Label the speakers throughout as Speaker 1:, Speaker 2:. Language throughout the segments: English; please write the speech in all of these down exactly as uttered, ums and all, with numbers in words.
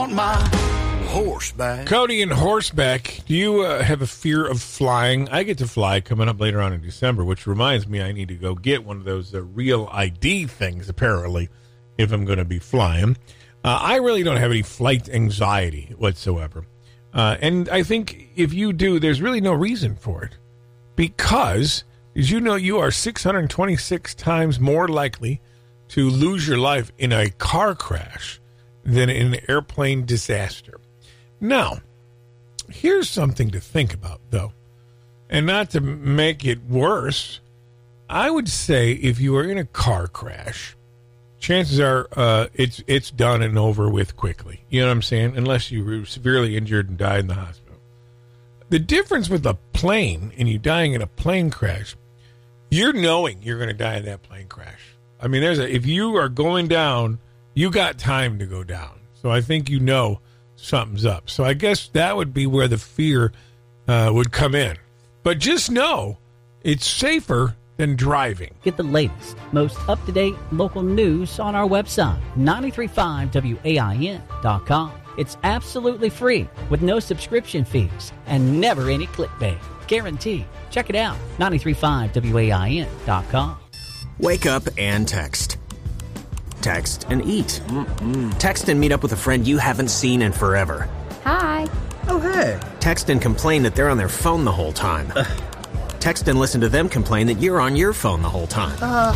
Speaker 1: want my horseback.
Speaker 2: Cody and horseback, do you uh, have a fear of flying? I get to fly coming up later on in December, which reminds me I need to go get one of those uh, real I D things, apparently, if I'm going to be flying. Uh, I really don't have any flight anxiety whatsoever. Uh, and I think if you do, there's really no reason for it. Because, as you know, you are six hundred twenty-six times more likely to lose your life in a car crash than in an airplane disaster. Now, here's something to think about, though. And not to make it worse, I would say if you are in a car crash, chances are uh, it's it's done and over with quickly. You know what I'm saying? Unless you were severely injured and died in the hospital. The difference with a plane and you dying in a plane crash, you're knowing you're going to die in that plane crash. I mean, there's a if you are going down, you got time to go down. So I think you know something's up. So I guess that would be where the fear uh, would come in. But just know it's safer than driving.
Speaker 3: Get the latest, most up-to-date local news on our website, nine three five W A I N dot com. It's absolutely free with no subscription fees and never any clickbait. Guaranteed. Check it out, nine three five W A I N dot com.
Speaker 4: Wake up and text. Text and eat. Mm-mm. Text and meet up with a friend you haven't seen in forever.
Speaker 5: Hi.
Speaker 6: Oh, hey.
Speaker 4: Text and complain that they're on their phone the whole time. Ugh. Text and listen to them complain that you're on your phone the whole time.
Speaker 5: Uh.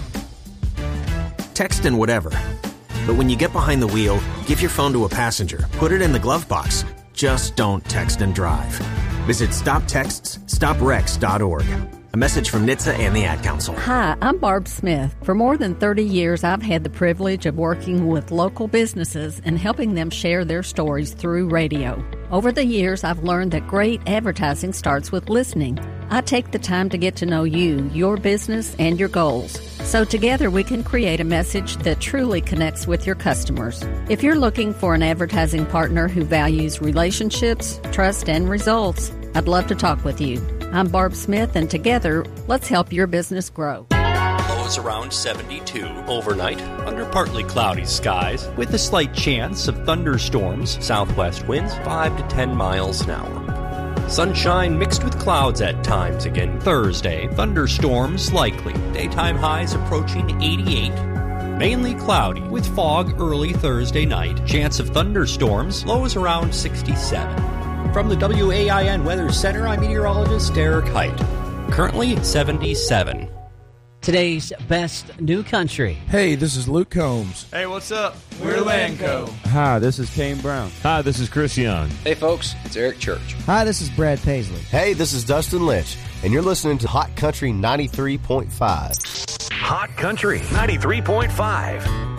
Speaker 4: Text and whatever. But when you get behind the wheel, give your phone to a passenger. Put it in the glove box. Just don't text and drive. Visit stop texts stop wrecks dot org. A message from N H T S A and the Ad Council.
Speaker 7: Hi, I'm Barb Smith. For more than thirty years, I've had the privilege of working with local businesses and helping them share their stories through radio. Over the years, I've learned that great advertising starts with listening. I take the time to get to know you, your business, and your goals. So together we can create a message that truly connects with your customers. If you're looking for an advertising partner who values relationships, trust, and results, I'd love to talk with you. I'm Barb Smith, and together, let's help your business grow.
Speaker 8: Lows around seventy-two. Overnight, under partly cloudy skies, with a slight chance of thunderstorms. Southwest winds five to ten miles an hour. Sunshine mixed with clouds at times again Thursday. Thunderstorms likely. Daytime highs approaching eighty-eight. Mainly cloudy with fog early Thursday night. Chance of thunderstorms. Lows around sixty-seven. From the W A I N Weather Center, I'm meteorologist Derek Height. Currently seventy-seven.
Speaker 3: Today's best new country.
Speaker 9: Hey, this is Luke Combs.
Speaker 10: Hey, what's up? We're Lanco.
Speaker 11: Hi, this is Kane Brown.
Speaker 12: Hi, this is Chris Young.
Speaker 13: Hey, folks, it's Eric Church.
Speaker 14: Hi, this is Brad Paisley.
Speaker 15: Hey, this is Dustin Lynch, and you're listening to Hot Country ninety-three point five.
Speaker 16: Hot Country ninety-three point five.